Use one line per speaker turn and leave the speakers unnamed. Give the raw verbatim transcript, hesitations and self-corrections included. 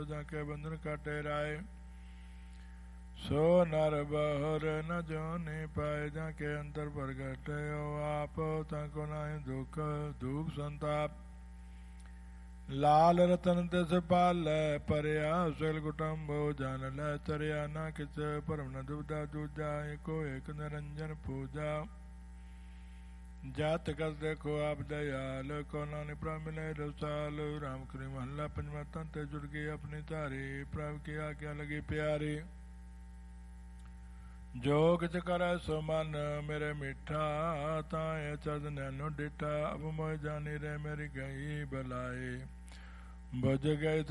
जाके बंधन काटे राय। सो नर बहुर न जोनि पाए जाके अंतर प्रगट हो आप। ताको नाहि दुख दुख संताप। लाल रतन तिस पालै परया सकल कुटुंबो जान लै चरिया। ना किस परम न दुविधा दूजा एको एक निरंजन पूजा। जात कस देखो आप दयाल को नानक प्रभ मिले रसाल। राम करी महला पंचमा तन ते जुड़ गई अपनी तारी। प्रभ की आज्ञा लगी प्यारी। जो किच करे सो मन मेरे मीठा। ताए चद नैनो डिठा अब मोह जानी रे मेरी गई बलाई। बुझ गई